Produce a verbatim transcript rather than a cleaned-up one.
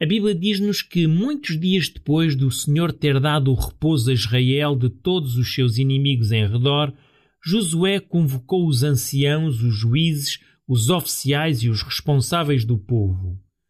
A Bíblia diz-nos que muitos dias depois do Senhor ter dado o repouso a Israel de todos os seus inimigos em redor, Josué convocou os anciãos, os juízes, os oficiais e os responsáveis do povo.